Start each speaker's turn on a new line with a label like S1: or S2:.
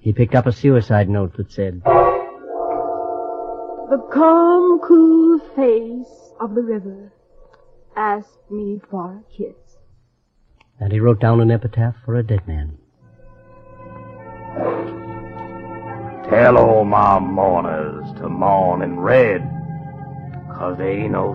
S1: He picked up a suicide note that said,
S2: "The calm, cool face of the river asked me for a kiss."
S1: And he wrote down an epitaph for a dead man.
S3: Tell all my mourners to mourn in red, 'cause they ain't no